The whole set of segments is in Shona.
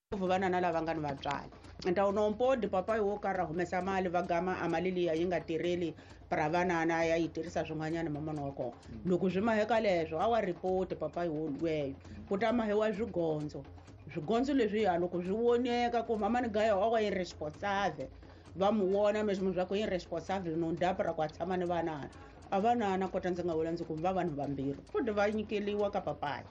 vana na lava nga ni vatswari enta unompodi papa wo karra humesa mali vagama amali liya yi nga tirheli para vanana ya yi tirhisa swin'wanyana mamana wa kona loko swi maheka leswo a wa report papa weyo kuta mahewa swigondzo leswiya loko swi voneka ku mama ni gaya wa irresponsible va mu vona mesmo swa ku irresponsible no ndapra ku tshama ni vanana a vanana kota ndzi nga vula ndzi ku va vanhu vambirhi futhi va nyikeliwa ka papaya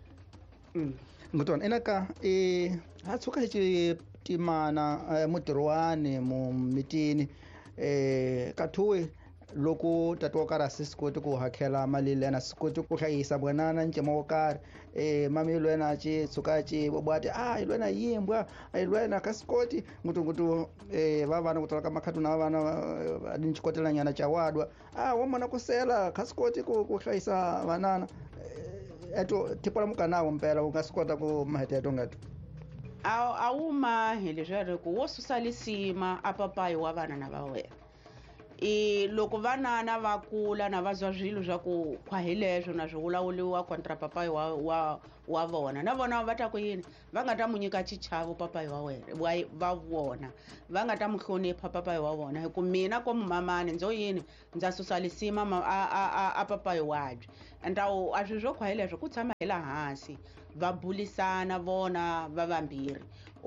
ngutwana enaka ha tshuka hi timana mutirhwane mu mitini kathuwe loko tata wo karhi a si koti ku hakela mali leyi a si koti ku hlayisa bwanana ncema wo karhi mami lwena a tshuka a bwati hi lwena yimbwa hi lwena ka si koti ngutu va vana ku tala ka makhatu na vana ni xikotelanyana cha wadwa wa mona ku sela ka si koti ku hlayisa vanana eto tipola mukanawo mpela u nga swi kota ku maheteto ngato a wu mahi leswi ku wo susa lisima a papayi wa vana na va wena loko vanana va kula na va zwa zwilo swa ku khwahileswo na swi vulavuriwa kontra papayi wa vona na vona va ta ku yini va nga ta mu nyika chichavo papayi wa wena va vona va nga ta mu hlonipha papayi wa vona hi ku mina komu mamani ndzo yini ndza susa lisima a papayi wabye entawu a swi swo khwahileswo ku tshama hi la hansi va bulisana vona va vambirhi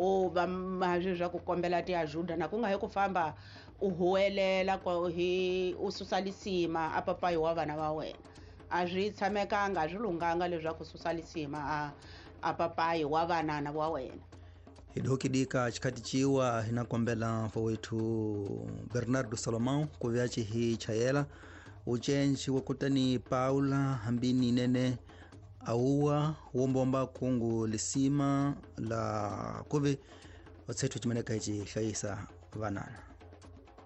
va swi swa ku kombela tiajuda na ku nga hi ku famba u huwelela u susa lisima a papayi wa vana va wena a swi tshamekanga a swi lunganga leswaku susa lisima a papayi wa vanana wa wena hidokidika chikati chiwa hina kombela mfo wetu Bernardo Salomão kuvyachi hi chayela uchenchi wakutani Paula hambini nene auwa wombomba kungu lisima la kuve watsetu chimeneka hichi hlayisa vanana